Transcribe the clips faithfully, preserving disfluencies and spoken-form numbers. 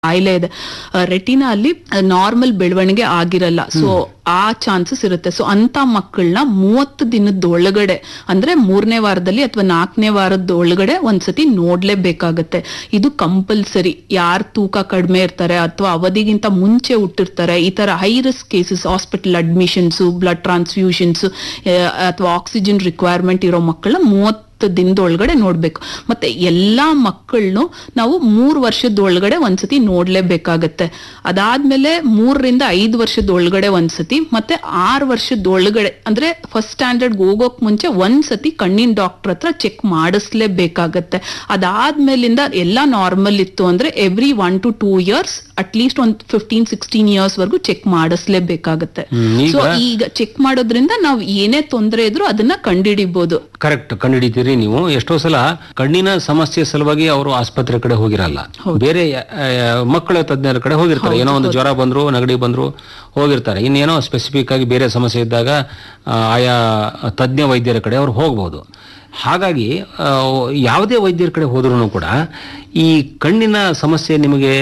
ಕಾಯಿಲೆ ಇದೆ. ರೆಟಿನಾ ಅಲ್ಲಿ ನಾರ್ಮಲ್ ಬೆಳವಣಿಗೆ ಆಗಿರಲ್ಲ, ಸೊ ಆ ಚಾನ್ಸಸ್ ಇರುತ್ತೆ. ಸೊ ಅಂತ ಮಕ್ಕಳನ್ನ ಮೂವತ್ತು ದಿನದ ಒಳಗಡೆ ಅಂದ್ರೆ ಮೂರನೇ ವಾರದಲ್ಲಿ ಅಥವಾ ನಾಲ್ಕನೇ ವಾರದ ಒಳಗಡೆ ಒಂದ್ಸತಿ ನೋಡ್ಲೇಬೇಕಾಗತ್ತೆ. ಇದು ಕಂಪಲ್ಸರಿ. ಯಾರ್ ತೂಕ ಕಡಿಮೆ ಇರ್ತಾರೆ ಅಥವಾ ಅವಧಿಗಿಂತ ಮುಂಚೆ ಹುಟ್ಟಿರ್ತಾರೆ, ಈ ತರ high risk cases, hospital admissions, blood transfusions ಅಥವಾ ಆಕ್ಸಿಜನ್ ರಿಕ್ವೈರ್ಮೆಂಟ್ ಇರೋ ಮಕ್ಕಳನ್ನ ಮೂವತ್ತು ದಿನದೊಳಗಡೆ ನೋಡ್ಬೇಕು. ಮತ್ತೆ ಎಲ್ಲಾ ಮಕ್ಕಳನ್ನು ನಾವು ಮೂರ್ ವರ್ಷದ ಒಳಗಡೆ ಒಂದ್ಸತಿ ನೋಡ್ಲೇಬೇಕಾಗತ್ತೆ. ಅದಾದ್ಮೇಲೆ ಮೂರರಿಂದ ಐದು ವರ್ಷದ ಒಳಗಡೆ ಒಂದ್ಸತಿ, ಮತ್ತೆ ಆರು ವರ್ಷದ ಒಳಗಡೆ ಅಂದ್ರೆ ಫಸ್ಟ್ ಸ್ಟ್ಯಾಂಡರ್ಡ್ ಹೋಗೋಕ್ ಮುಂಚೆ ಒಂದ್ಸತಿ ಕಣ್ಣಿನ ಡಾಕ್ಟರ್ ಹತ್ರ ಚೆಕ್ ಮಾಡಿಸ್ಲೇಬೇಕಾಗತ್ತೆ. ಅದಾದ್ಮೇಲಿಂದ ಎಲ್ಲಾ ನಾರ್ಮಲ್ ಇತ್ತು ಅಂದ್ರೆ every one to two years at least ಒಂದ್ ಫಿಫ್ಟೀನ್ ಸಿಕ್ಸ್ಟೀನ್ ಇಯರ್ಸ್ ವರ್ಗು ಚೆಕ್ ಮಾಡಿಸ್ಲೇಬೇಕಾಗತ್ತೆ. ಸೊ ಈಗ ಚೆಕ್ ಮಾಡೋದ್ರಿಂದ ನಾವು ಏನೇ ತೊಂದರೆ ಇದ್ರು ಅದನ್ನ ಕಂಡುಹಿಡಿಬಹುದು. ಕರೆಕ್ಟ್, ಕಂಡುಹಿಡಿತೀರಿ ನೀವು. ಎಷ್ಟೋ ಸಲ ಕಣ್ಣಿನ ಸಮಸ್ಯೆ ಸಲುವಾಗಿ ಅವರು ಆಸ್ಪತ್ರೆ ಕಡೆ ಹೋಗಿರಲ್ಲ, ಬೇರೆ ಮಕ್ಕಳ ತಜ್ಞರ ಕಡೆ ಹೋಗಿರ್ತಾರೆ. ಏನೋ ಒಂದು ಜ್ವರ ಬಂದ್ರು, ನೆಗಡಿ ಬಂದ್ರು ಹೋಗಿರ್ತಾರೆ. ಇನ್ನೇನೋ ಸ್ಪೆಸಿಫಿಕ್ ಆಗಿ ಬೇರೆ ಸಮಸ್ಯೆ ಇದ್ದಾಗ ಆಯಾ ತಜ್ಞ ವೈದ್ಯರ ಕಡೆ ಅವ್ರು ಹೋಗ್ಬೋದು. ಹಾಗಾಗಿ ಯಾವುದೇ ವೈದ್ಯರ ಕಡೆ ಹೋದ್ರೂ ಕೂಡ ಈ ಕಣ್ಣಿನ ಸಮಸ್ಯೆ ನಿಮಗೆ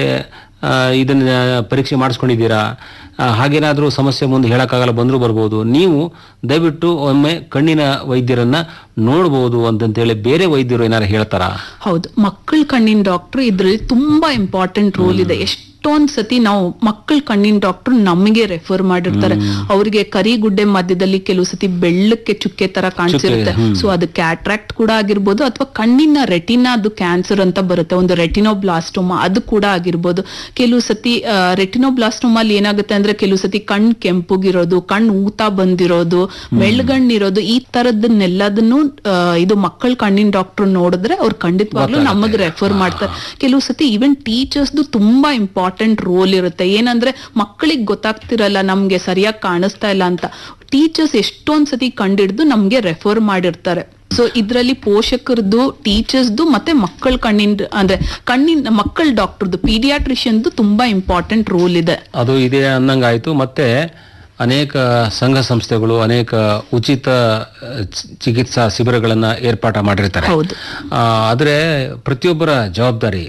ಇದನ್ನ ಪರೀಕ್ಷೆ ಮಾಡಿಸ್ಕೊಂಡಿದ್ದೀರಾ, ಹಾಗೇನಾದ್ರೂ ಸಮಸ್ಯೆ ಮುಂದೆ ಹೇಳಕ್ಕಾಗಲ್ಲ ಬಂದರೂ ಬರ್ಬೋದು, ನೀವು ದಯವಿಟ್ಟು ಒಮ್ಮೆ ಕಣ್ಣಿನ ವೈದ್ಯರನ್ನ ನೋಡ್ಬೋದು ಅಂತಂತೇಳಿ ಬೇರೆ ವೈದ್ಯರು ಏನಾರು ಹೇಳ್ತಾರಾ? ಹೌದು, ಮಕ್ಕಳ ಕಣ್ಣಿನ ಡಾಕ್ಟರ್ ಇದ್ರಲ್ಲಿ ತುಂಬಾ ಇಂಪಾರ್ಟೆಂಟ್ ರೋಲ್ ಇದೆ. ಎಷ್ಟೊಂದ್ ಸತಿ ನಾವು ಮಕ್ಕಳ ಕಣ್ಣಿನ ಡಾಕ್ಟರ್ ನಮಗೆ ರೆಫರ್ ಮಾಡಿರ್ತಾರೆ. ಅವ್ರಿಗೆ ಕರಿಗುಡ್ಡೆ ಮಧ್ಯದಲ್ಲಿ ಕೆಲವು ಸತಿ ಬೆಳ್ಳಕ್ಕೆ ಚುಕ್ಕೆ ತರ ಕಾಣಿಸಿರುತ್ತೆ. ಸೊ ಅದು ಕ್ಯಾಟ್ರಾಕ್ಟ್ ಕೂಡ ಆಗಿರ್ಬೋದು, ಅಥವಾ ಕಣ್ಣಿನ ರೆಟಿನಾ ಅದು ಕ್ಯಾನ್ಸರ್ ಅಂತ ಬರುತ್ತೆ, ಒಂದು ರೆಟಿನೋಬ್ಲಾಸ್ಟೋಮಾ ಅದು ಕೂಡ ಆಗಿರ್ಬೋದು. ಕೆಲವು ಸತಿ ರೆಟಿನೋಬ್ಲಾಸ್ಟೋಮಾ ಅಲ್ಲಿ ಏನಾಗುತ್ತೆ ಅಂದ್ರೆ ಕೆಲವು ಸತಿ ಕಣ್ ಕೆಂಪುಗಿರೋದು, ಕಣ್ ಊತ ಬಂದಿರೋದು, ಮೆಳ್ಗಣ್ಣಿರೋದು, ಈ ತರದನ್ನೆಲ್ಲದನ್ನು ಇದು ಮಕ್ಕಳ ಕಣ್ಣಿನ ಡಾಕ್ಟರ್ ನೋಡಿದ್ರೆ ಅವ್ರು ಖಂಡಿತವಾಗ್ಲೂ ನಮಗ್ ರೆಫರ್ ಮಾಡ್ತಾರೆ. ಕೆಲವು ಸತಿ ಈವನ್ ಟೀಚರ್ಸ್ದು ತುಂಬಾ ಇಂಪಾರ್ಟೆಂಟ್ ರೋಲ್ ಇರುತ್ತೆ. ಏನಂದ್ರೆ ಮಕ್ಕಳಿಗೆ ಗೊತ್ತಾಗ್ತಿರಲ್ಲ ನಮ್ಗೆ ಸರಿಯಾಗಿ ಕಾಣಿಸ್ತಾ ಇಲ್ಲ ಅಂತ, ಟೀಚರ್ಸ್ ಎಷ್ಟೊಂದ್ ಸತಿ ಕಂಡಿಡ್ದು ನಮ್ಗೆ ರೆಫರ್ ಮಾಡಿರ್ತಾರೆ. ಸೊ ಇದ್ರಲ್ಲಿ ಪೋಷಕರದ್ದು, ಟೀಚರ್ಸ್ದು ಮತ್ತೆ ಮಕ್ಕಳ ಕಣ್ಣಿನ ಅಂದ್ರೆ ಕಣ್ಣಿನ ಮಕ್ಕಳ ಡಾಕ್ಟರ್ದು, ಪೀಡಿಯಾಟ್ರಿಷಿಯನ್ದು ತುಂಬಾ ಇಂಪಾರ್ಟೆಂಟ್ ರೋಲ್ ಇದೆ. ಅದು ಇದೆ ಅನ್ನಂಗಾಯ್ತು. ಮತ್ತೆ ಅನೇಕ ಸಂಘ ಸಂಸ್ಥೆಗಳು ಅನೇಕ ಉಚಿತ ಚಿಕಿತ್ಸಾ ಶಿಬಿರಗಳನ್ನ ಏರ್ಪಾಟ ಮಾಡಿರ್ತಾರೆ. ಆದ್ರೆ ಪ್ರತಿಯೊಬ್ಬರ ಜವಾಬ್ದಾರಿ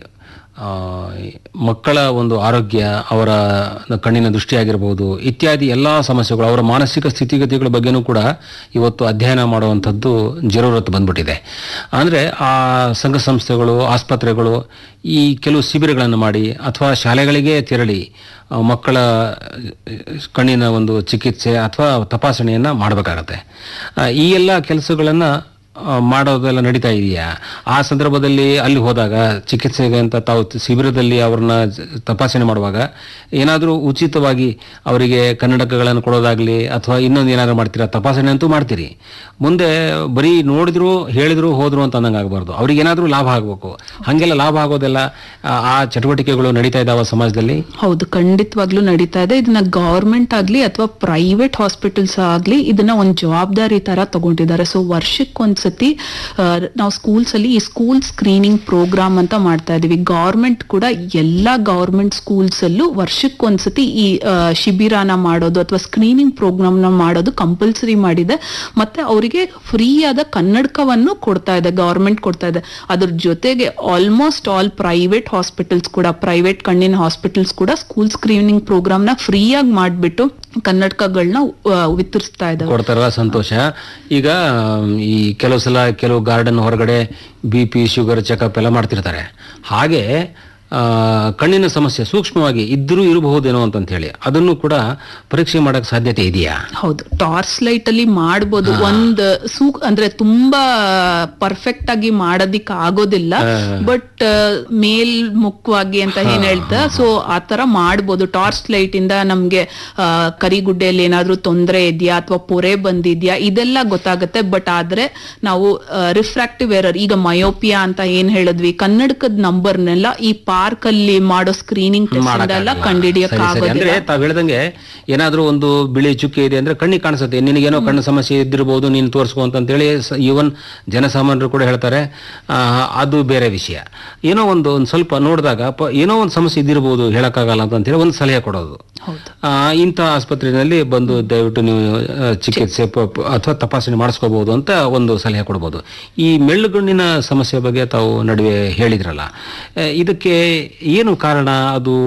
ಮಕ್ಕಳ ಒಂದು ಆರೋಗ್ಯ, ಅವರ ಕಣ್ಣಿನ ದೃಷ್ಟಿಯಾಗಿರ್ಬೋದು ಇತ್ಯಾದಿ ಎಲ್ಲಾ ಸಮಸ್ಯೆಗಳು, ಅವರ ಮಾನಸಿಕ ಸ್ಥಿತಿಗತಿಗಳ ಬಗ್ಗೆನೂ ಕೂಡ ಇವತ್ತು ಅಧ್ಯಯನ ಮಾಡುವಂಥದ್ದು ಜರೂರತ್ತು ಬಂದ್ಬಿಟ್ಟಿದೆ. ಅಂದ್ರೆ ಆ ಸಂಘ ಸಂಸ್ಥೆಗಳು, ಆಸ್ಪತ್ರೆಗಳು ಈ ಕೆಲವು ಶಿಬಿರಗಳನ್ನು ಮಾಡಿ ಅಥವಾ ಶಾಲೆಗಳಿಗೆ ತೆರಳಿ ಮಕ್ಕಳ ಕಣ್ಣಿನ ಒಂದು ಚಿಕಿತ್ಸೆ ಅಥವಾ ತಪಾಸಣೆಯನ್ನ ಮಾಡಬೇಕಾಗತ್ತೆ. ಈ ಎಲ್ಲ ಕೆಲಸಗಳನ್ನ ಮಾಡೋದೆಲ್ಲ ನಡೀತಾ ಇದೆಯಾ? ಆ ಸಂದರ್ಭದಲ್ಲಿ ಅಲ್ಲಿ ಹೋದಾಗ ಚಿಕಿತ್ಸೆಗೆ ಅಂತ ತಾವು ಶಿಬಿರದಲ್ಲಿ ಅವ್ರನ್ನ ತಪಾಸಣೆ ಮಾಡುವಾಗ ಏನಾದರೂ ಉಚಿತವಾಗಿ ಅವರಿಗೆ ಕನ್ನಡಕಗಳನ್ನು ಕೊಡೋದಾಗ್ಲಿ ಅಥವಾ ಇನ್ನೊಂದು ಏನಾದ್ರು ಮಾಡ್ತೀರಾ? ತಪಾಸಣೆ ಅಂತೂ ಮಾಡ್ತೀರಿ, ಮುಂದೆ ಬರೀ ನೋಡಿದ್ರು ಹೇಳಿದ್ರು ಹೋದ್ರು ಅಂತ ಅನ್ನಂಗೆ ಆಗಬಾರ್ದು, ಅವ್ರಿಗೆ ಏನಾದ್ರೂ ಲಾಭ ಆಗ್ಬೇಕು. ಹಂಗೆಲ್ಲ ಲಾಭ ಆಗೋದೆಲ್ಲ ಆ ಚಟುವಟಿಕೆಗಳು ನಡೀತಾ ಇದಾವ ಸಮಾಜದಲ್ಲಿ? ಹೌದು, ಖಂಡಿತವಾಗ್ಲೂ ನಡೀತಾ ಇದೆ. ಇದನ್ನ ಗವರ್ಮೆಂಟ್ ಆಗ್ಲಿ ಅಥವಾ ಪ್ರೈವೇಟ್ ಹಾಸ್ಪಿಟಲ್ಸ್ ಆಗ್ಲಿ ಇದನ್ನ ಒಂದು ಜವಾಬ್ದಾರಿ ತರ ತಗೊಂಡಿದ್ದಾರೆ. ಸೊ ವರ್ಷಕ್ಕೊಂದ್ಸತಿ ನಾವು ಸ್ಕೂಲ್ಸ್ ಅಲ್ಲಿ ಈ ಸ್ಕೂಲ್ ಸ್ಕ್ರೀನಿಂಗ್ ಪ್ರೋಗ್ರಾಮ್ ಅಂತ ಮಾಡ್ತಾ ಇದೀವಿ. ಗವರ್ಮೆಂಟ್ ಕೂಡ ಎಲ್ಲಾ ಗವರ್ಮೆಂಟ್ ಸ್ಕೂಲ್ಸ್ ಅಲ್ಲೂ ವರ್ಷಕ್ಕೊಂದ್ಸತಿ ಈ ಶಿಬಿರಾನ ಮಾಡೋದು ಅಥವಾ ಸ್ಕ್ರೀನಿಂಗ್ ಪ್ರೋಗ್ರಾಮ್ ನ ಮಾಡೋದು ಕಂಪಲ್ಸರಿ ಮಾಡಿದೆ. ಮತ್ತೆ ಅವರಿಗೆ ಫ್ರೀ ಆದ ಕನ್ನಡಕವನ್ನು ಕೊಡ್ತಾ ಇದೆ, ಗವರ್ಮೆಂಟ್ ಕೊಡ್ತಾ ಇದೆ. ಅದ್ರ ಜೊತೆಗೆ ಆಲ್ಮೋಸ್ಟ್ ಆಲ್ ಪ್ರೈವೇಟ್ ಹಾಸ್ಪಿಟಲ್ಸ್ ಕೂಡ, ಪ್ರೈವೇಟ್ ಕಣ್ಣಿನ ಹಾಸ್ಪಿಟಲ್ಸ್ ಕೂಡ ಸ್ಕೂಲ್ ಸ್ಕ್ರೀನಿಂಗ್ ಪ್ರೋಗ್ರಾಮ್ ನ ಫ್ರೀ ಆಗಿ ಮಾಡ್ಬಿಟ್ಟು ಕನ್ನಡಕಗಳನ್ನ ವಿತರಿಸ್ತಾ ಇದ್ದಾರೆ. ಕೊಡ್ತಾರ, ಸಂತೋಷ. ಈಗ ಈ ಕೆಲವು ಸಲ ಕೆಲವು ಗಾರ್ಡನ್ ಹೊರಗಡೆ ಬಿ ಪಿ ಶುಗರ್ ಚೆಕಪ್ ಎಲ್ಲ ಮಾಡ್ತಿರ್ತಾರೆ. ಹಾಗೆ ಕಣ್ಣಿನ ಸಮಸ್ಯೆ ಸೂಕ್ಷ್ಮವಾಗಿ ಇದ್ರೂ ಇರಬಹುದೇನೋ ಅಂತ ಹೇಳಿ ಅದನ್ನು ಕೂಡ ಪರೀಕ್ಷೆ ಮಾಡಕ್ ಸಾಧ್ಯತೆ ಇದೆಯಾ? ಹೌದು, ಟಾರ್ಚ್ ಲೈಟ್ ಅಲ್ಲಿ ಮಾಡಬಹುದು. ಒಂದ್ ಸೂಕ್ ಅಂದ್ರೆ ತುಂಬಾ ಪರ್ಫೆಕ್ಟ್ ಆಗಿ ಮಾಡೋದಿಕ್ ಆಗೋದಿಲ್ಲ, ಬಟ್ ಮೇಲ್ಮುಖವಾಗಿ ಅಂತ ಏನ್ ಹೇಳ್ತಾ, ಸೊ ಆತರ ಮಾಡ್ಬೋದು. ಟಾರ್ಚ್ ಲೈಟ್ ಇಂದ ನಮ್ಗೆ ಕರಿಗುಡ್ಡೆಯಲ್ಲಿ ಏನಾದ್ರೂ ತೊಂದರೆ ಇದೆಯಾ ಅಥವಾ ಪೊರೆ ಬಂದಿದ್ಯಾ ಇದೆಲ್ಲ ಗೊತ್ತಾಗುತ್ತೆ. ಬಟ್ ಆದ್ರೆ ನಾವು ರಿಫ್ರಾಕ್ಟಿವ್ ಎರರ್, ಈಗ ಮಯೋಪಿಯಾ ಅಂತ ಏನ್ ಹೇಳಿದ್ವಿ, ಕನ್ನಡಕದ ನಂಬರ್ನೆಲ್ಲ ಈ ಪಾರ್ಕ್ ಅಲ್ಲಿ ಮಾಡೋ ಸ್ಕ್ರೀನಿಂಗ್ ಟೆಸ್ಟ್ ಎಲ್ಲ ಕಂಡುಹಿಡಿಯಕ್ಕಾಗೋದಿಲ್ಲ. ತಾವ್ ಹೇಳ್ದಂಗೆ ಏನಾದ್ರೂ ಒಂದು ಬಿಳಿ ಚುಕ್ಕೆ ಇದೆ ಅಂದ್ರೆ ಕಣ್ಣಿಗೆ ಕಾಣಿಸುತ್ತೆ, ನಿನಗೇನೋ ಕಣ್ಣು ಸಮಸ್ಯೆ ಇದ್ದಿರಬಹುದು, ನೀನು ತೋರಿಸ್ಕೊ ಅಂತ ಹೇಳಿ ಈವನ್ ಜನಸಾಮಾನ್ಯರು ಕೂಡ ಹೇಳ್ತಾರೆ. ಅದು ಬೇರೆ ವಿಷಯ. ಏನೋ ಒಂದು ಒಂದು ಸ್ವಲ್ಪ ನೋಡಿದಾಗ ಏನೋ ಒಂದು ಸಮಸ್ಯೆ ಇದ್ದಿರಬಹುದು, ಹೇಳಕ್ಕಾಗಲ್ಲ ಅಂತ ಹೇಳಿ ಒಂದು ಸಲಹೆ ಕೊಡೋದು. ಇಂಥ ಆಸ್ಪತ್ರೆಯಲ್ಲಿ ಬಂದು ದಯವಿಟ್ಟು ನೀವು ಚಿಕಿತ್ಸೆ ಅಥವಾ ತಪಾಸಣೆ ಮಾಡಿಸ್ಕೋಬಹುದು ಅಂತ ಒಂದು ಸಲಹೆ ಕೊಡಬಹುದು. ಈ ಮೆಳ್ಳುಗಣ್ಣಿನ ಸಮಸ್ಯೆ ಬಗ್ಗೆ ತಾವು ನಡುವೆ ಹೇಳಿದ್ರಲ್ಲ, ಇದಕ್ಕೆ ಏನು ಕಾರಣ? ಅದು